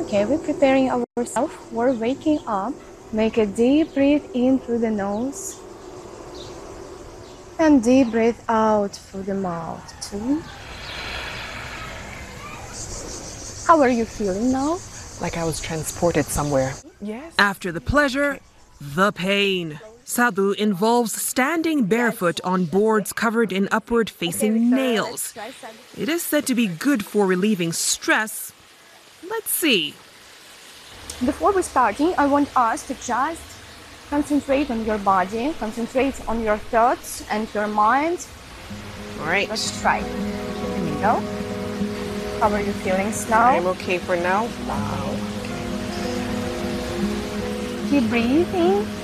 Okay, we're preparing ourselves. We're waking up. Make a deep breath in through the nose and deep breath out through the mouth too. How are you feeling now? Like I was transported somewhere. Yes. After the pleasure, the pain. Sadhu involves standing barefoot on boards covered in upward-facing nails. It is said to be good for relieving stress. Let's see. Before we starting, I want us to just concentrate on your body, concentrate on your thoughts and your mind. All right. Let's try. Here we go. How are you feeling now? I'm okay for now. Wow. Keep breathing.